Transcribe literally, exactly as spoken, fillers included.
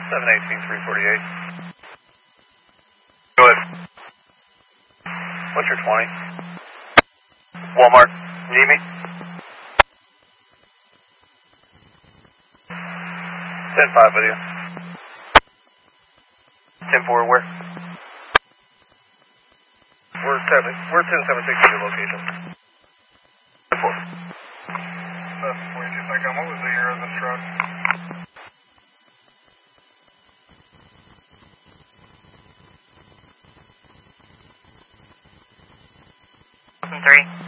seven eighteen, three forty-eight. Go ahead. What's your twenty? Walmart. Need me? ten five with you. ten four, where? We're seven. We're ten seven six at your location. ten four. That's forty-two Saigon. What was the year of this truck? Three.